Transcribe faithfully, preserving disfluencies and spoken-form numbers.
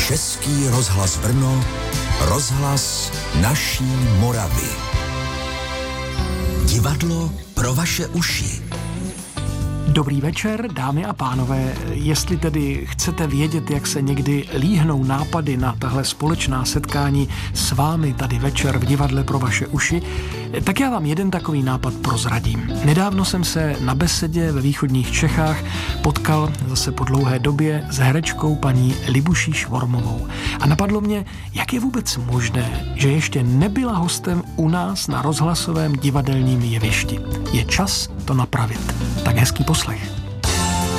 Český rozhlas Brno, rozhlas naší Moravy. Divadlo pro vaše uši. Dobrý večer, dámy a pánové. Jestli tedy chcete vědět, jak se někdy líhnou nápady na tahle společná setkání s vámi tady večer v divadle pro vaše uši, tak já vám jeden takový nápad prozradím. Nedávno jsem se na besedě ve východních Čechách potkal zase po dlouhé době s herečkou paní Libuší Švormovou. A napadlo mě, jak je vůbec možné, že ještě nebyla hostem u nás na rozhlasovém divadelním jevišti. Je čas to napravit. Tak hezký poslech.